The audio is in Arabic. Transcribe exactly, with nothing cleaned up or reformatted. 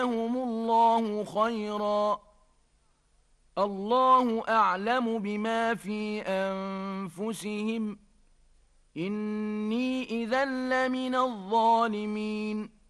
جزاهم الله خيرا. الله أعلم بما في أنفسهم إني إذا لمن الظالمين.